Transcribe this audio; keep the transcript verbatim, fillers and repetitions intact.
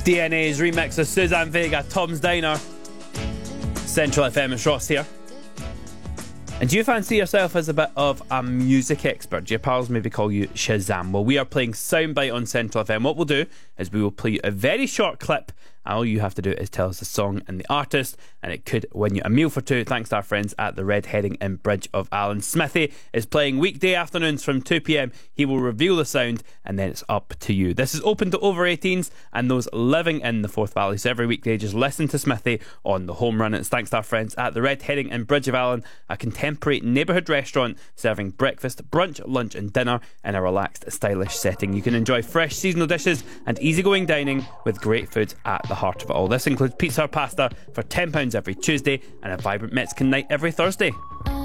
D N A's remix of Suzanne Vega, Tom's Diner. Central F M, and Ross here. And do you fancy yourself as a bit of a music expert? Do your pals maybe call you Shazam? Well, we are playing Soundbite on Central F M. What we'll do is we will play you a very short clip. All you have to do is tell us the song and the artist, and it could win you a meal for two thanks to our friends at the Red Herring in Bridge of Allen. Smithy is playing weekday afternoons from two p.m. He will reveal the sound, and then it's up to you. This is open to over eighteens and those living in the Forth Valley. So every weekday, just listen to Smithy on the home run. It's thanks to our friends at the Red Herring in Bridge of Allen, a contemporary neighbourhood restaurant serving breakfast, brunch, lunch and dinner in a relaxed, stylish setting. You can enjoy fresh seasonal dishes and easygoing dining with great food at the heart of it all. This includes pizza or pasta for ten pounds every Tuesday and a vibrant Mexican night every Thursday.